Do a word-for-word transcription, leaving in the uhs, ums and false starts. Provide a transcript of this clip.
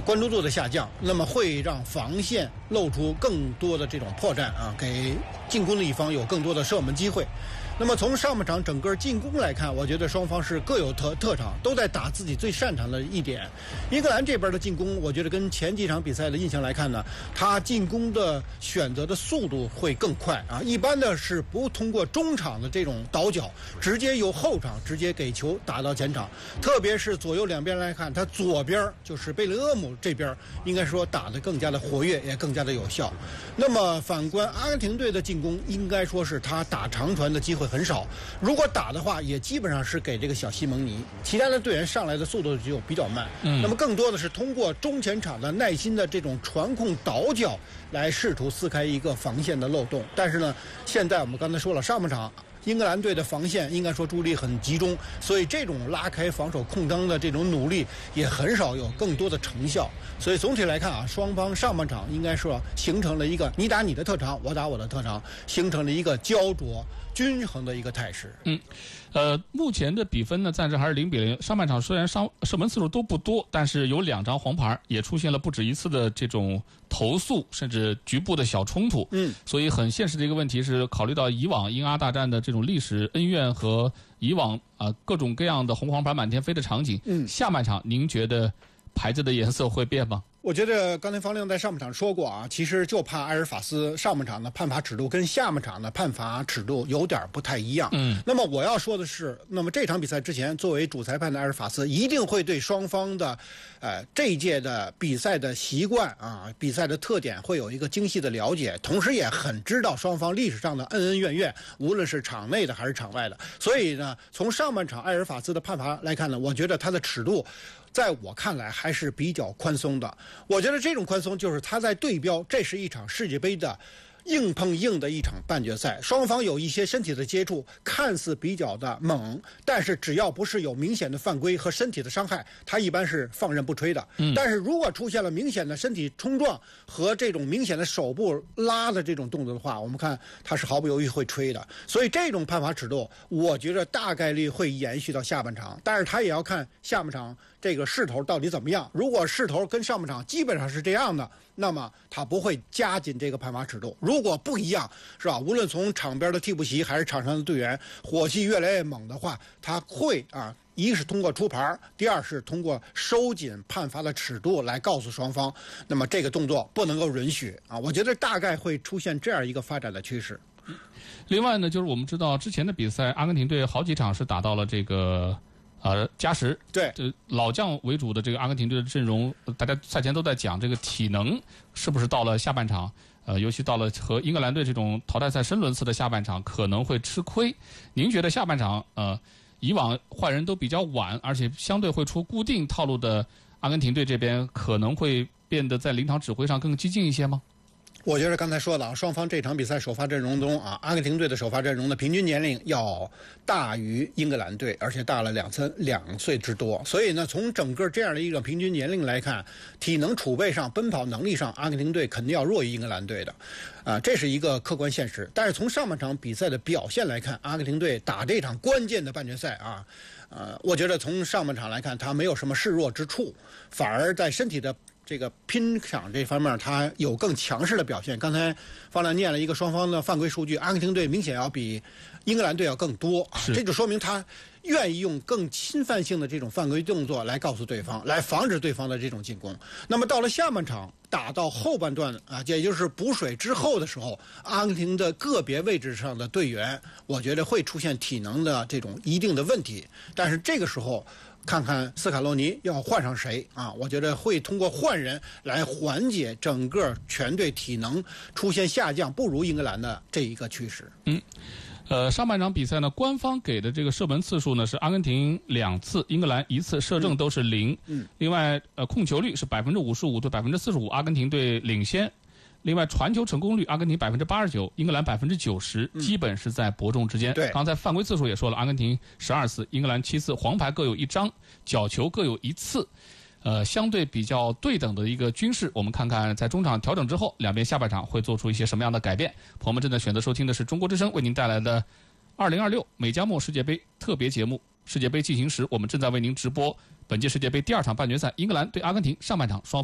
关注度的下降，那么会让防线露出更多的这种破绽啊，给进攻的一方有更多的射门机会。那么从上半场整个进攻来看，我觉得双方是各有特特长，都在打自己最擅长的一点。英格兰这边的进攻，我觉得跟前几场比赛的印象来看呢，他进攻的选择的速度会更快啊。一般的是不通过中场的这种倒脚，直接由后场直接给球打到前场。特别是左右两边来看，他左边就是贝林厄姆这边，应该说打得更加的活跃，也更加的有效。那么反观阿根廷队的进攻，应该说是他打长传的机会很少，如果打的话，也基本上是给这个小西蒙尼，其他的队员上来的速度就比较慢。嗯，那么更多的是通过中前场的耐心的这种传控倒脚来试图撕开一个防线的漏洞。但是呢，现在我们刚才说了，上半场英格兰队的防线应该说注意力很集中，所以这种拉开防守空当的这种努力也很少有更多的成效。所以总体来看啊，双方上半场应该说形成了一个你打你的特长，我打我的特长，形成了一个焦灼均衡的一个态势。 嗯，呃，目前的比分呢，暂时还是零比零。上半场虽然上射门次数都不多，但是有两张黄牌，也出现了不止一次的这种投诉，甚至局部的小冲突。嗯，所以很现实的一个问题是，考虑到以往英阿大战的这种历史恩怨和以往啊、呃、各种各样的红黄牌满天飞的场景，嗯，下半场您觉得牌子的颜色会变吗？ 我觉得刚才方亮在上半场说过啊，其实就怕埃尔法斯上半场的判罚尺度跟下半场的判罚尺度有点不太一样。嗯，那么我要说的是，那么这场比赛之前，作为主裁判的埃尔法斯一定会对双方的，呃，这一届的比赛的习惯啊，比赛的特点会有一个精细的了解，同时也很知道双方历史上的恩恩怨怨，无论是场内的还是场外的。所以呢，从上半场埃尔法斯的判罚来看呢，我觉得他的尺度，在我看来还是比较宽松的。我觉得这种宽松就是他在对标，这是一场世界杯的硬碰硬的一场半决赛，双方有一些身体的接触，看似比较的猛，但是只要不是有明显的犯规和身体的伤害，他一般是放任不吹的。嗯，但是如果出现了明显的身体冲撞和这种明显的手部拉的这种动作的话，我们看他是毫不犹豫会吹的。所以这种判罚尺度，我觉得大概率会延续到下半场，但是他也要看下半场这个势头到底怎么样。如果势头跟上半场基本上是这样的，那么他不会加紧这个判罚尺度。如果不一样，是吧？无论从场边的替补席还是场上的队员火气越来越猛的话，他会啊，一是通过出牌，第二是通过收紧判罚的尺度来告诉双方，那么这个动作不能够允许啊。我觉得大概会出现这样一个发展的趋势。 另外呢，就是我们知道之前的比赛，阿根廷队好几场是打到了这个呃加时。 对， 这老将为主的这个阿根廷队的阵容，大家赛前都在讲这个体能是不是到了下半场，呃，尤其到了和英格兰队这种淘汰赛深轮次的下半场可能会吃亏。您觉得下半场呃，以往换人都比较晚，而且相对会出固定套路的阿根廷队这边可能会变得在临场指挥上更激进一些吗？ 我觉得刚才说了啊，双方这场比赛首发阵容中啊，阿根廷队的首发阵容的平均年龄要大于英格兰队，而且大了两三两岁之多。所以呢，从整个这样的一个平均年龄来看，体能储备上、奔跑能力上，阿根廷队肯定要弱于英格兰队的，啊，这是一个客观现实。但是从上半场比赛的表现来看，阿根廷队打这场关键的半决赛啊，呃，我觉得从上半场来看，他没有什么示弱之处，反而在身体的这个拼抢这方面，他有更强势的表现。刚才方亮念了一个双方的犯规数据，阿根廷队明显要比英格兰队要更多，这就说明他愿意用更侵犯性的这种犯规动作来告诉对方，来防止对方的这种进攻。那么到了下半场，打到后半段啊，也就是补水之后的时候，阿根廷的个别位置上的队员，我觉得会出现体能的这种一定的问题。但是这个时候，看看斯卡洛尼要换上谁啊？我觉得会通过换人来缓解整个全队体能出现下降，不如英格兰的这一个趋势。 嗯。呃，上半场比赛呢，官方给的这个射门次数呢是阿根廷两次，英格兰一次，射正都是零。嗯。另外，呃，控球率是百分之五十五对百分之四十五，阿根廷队领先。另外，传球成功率，阿根廷百分之八十九，英格兰百分之九十，基本是在伯仲之间。 对。 刚才犯规次数也说了，阿根廷十二次，英格兰七次，黄牌各有一张，角球各有一次。呃，相对比较对等的一个均势，我们看看在中场调整之后，两边下半场会做出一些什么样的改变。朋友们正在选择收听的是中国之声为您带来的二零二六美加墨世界杯特别节目《世界杯进行时》，我们正在为您直播本届世界杯第二场半决赛，英格兰对阿根廷上半场双方。